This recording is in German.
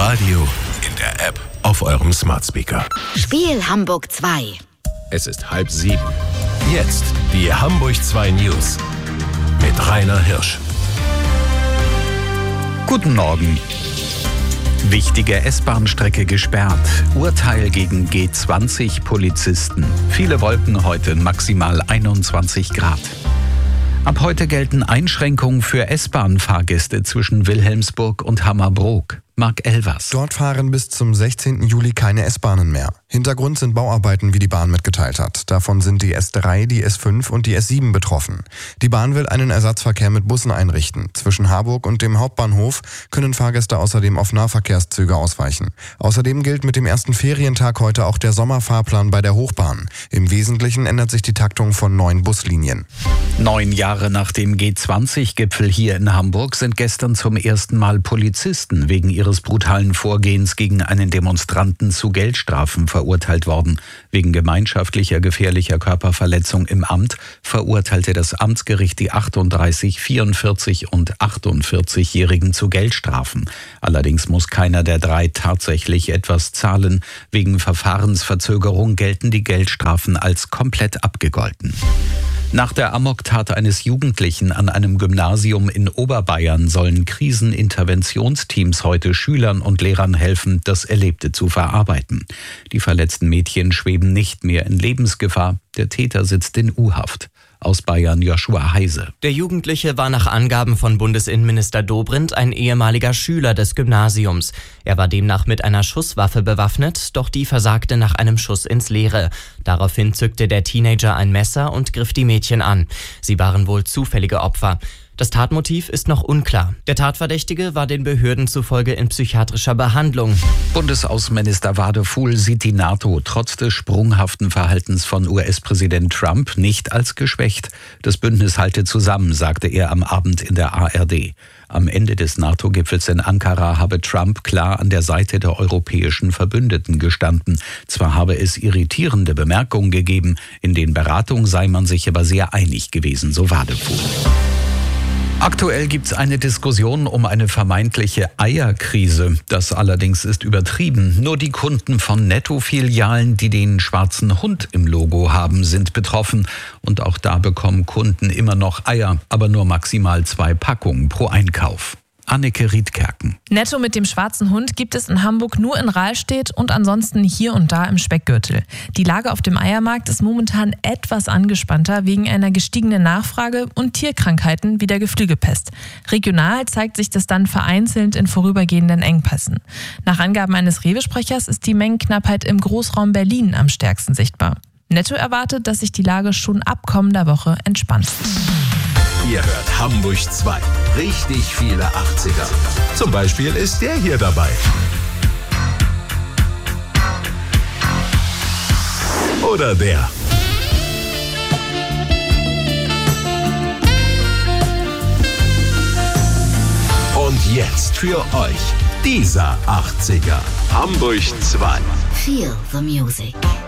Radio, in der App, auf eurem Smart Speaker. Spiel Hamburg 2. Es ist 6:30. Jetzt die Hamburg 2 News mit Rainer Hirsch. Guten Morgen. Wichtige S-Bahn-Strecke gesperrt. Urteil gegen G20-Polizisten. Viele Wolken heute, maximal 21 Grad. Ab heute gelten Einschränkungen für S-Bahn-Fahrgäste zwischen Wilhelmsburg und Hammerbrook. Marc Elvers. Dort fahren bis zum 16. Juli keine S-Bahnen mehr. Hintergrund sind Bauarbeiten, wie die Bahn mitgeteilt hat. Davon sind die S3, die S5 und die S7 betroffen. Die Bahn will einen Ersatzverkehr mit Bussen einrichten. Zwischen Harburg und dem Hauptbahnhof können Fahrgäste außerdem auf Nahverkehrszüge ausweichen. Außerdem gilt mit dem ersten Ferientag heute auch der Sommerfahrplan bei der Hochbahn. Im Wesentlichen ändert sich die Taktung von 9 Buslinien. 9 Jahre nach dem G20-Gipfel hier in Hamburg sind gestern zum ersten Mal Polizisten wegen ihres brutalen Vorgehens gegen einen Demonstranten zu Geldstrafen verurteilt worden. Wegen gemeinschaftlicher gefährlicher Körperverletzung im Amt verurteilte das Amtsgericht die 38, 44 und 48-Jährigen zu Geldstrafen. Allerdings muss keiner der 3 tatsächlich etwas zahlen. Wegen Verfahrensverzögerung gelten die Geldstrafen als komplett abgegolten. Nach der Amoktat eines Jugendlichen an einem Gymnasium in Oberbayern sollen Kriseninterventionsteams heute Schülern und Lehrern helfen, das Erlebte zu verarbeiten. Die verletzten Mädchen schweben nicht mehr in Lebensgefahr. Der Täter sitzt in U-Haft. Aus Bayern Joshua Heise. Der Jugendliche war nach Angaben von Bundesinnenminister Dobrindt ein ehemaliger Schüler des Gymnasiums. Er war demnach mit einer Schusswaffe bewaffnet, doch die versagte nach einem Schuss ins Leere. Daraufhin zückte der Teenager ein Messer und griff die Mädchen an. Sie waren wohl zufällige Opfer. Das Tatmotiv ist noch unklar. Der Tatverdächtige war den Behörden zufolge in psychiatrischer Behandlung. Bundesaußenminister Wadefuhl sieht die NATO trotz des sprunghaften Verhaltens von US-Präsident Trump nicht als geschwächt. Das Bündnis halte zusammen, sagte er am Abend in der ARD. Am Ende des NATO-Gipfels in Ankara habe Trump klar an der Seite der europäischen Verbündeten gestanden. Zwar habe es irritierende Bemerkungen gegeben, in den Beratungen sei man sich aber sehr einig gewesen, so Wadefuhl. Aktuell gibt es eine Diskussion um eine vermeintliche Eierkrise. Das allerdings ist übertrieben. Nur die Kunden von Netto-Filialen, die den schwarzen Hund im Logo haben, sind betroffen. Und auch da bekommen Kunden immer noch Eier, aber nur maximal 2 Packungen pro Einkauf. Anneke Riedkerken. Netto mit dem schwarzen Hund gibt es in Hamburg nur in Rahlstedt und ansonsten hier und da im Speckgürtel. Die Lage auf dem Eiermarkt ist momentan etwas angespannter wegen einer gestiegenen Nachfrage und Tierkrankheiten wie der Geflügelpest. Regional zeigt sich das dann vereinzelt in vorübergehenden Engpässen. Nach Angaben eines Rewe-Sprechers ist die Mengenknappheit im Großraum Berlin am stärksten sichtbar. Netto erwartet, dass sich die Lage schon ab kommender Woche entspannt. Ihr hört Hamburg 2. Richtig viele 80er. Zum Beispiel ist der hier dabei. Oder der. Und jetzt für euch dieser 80er. Hamburg 2. Feel the music.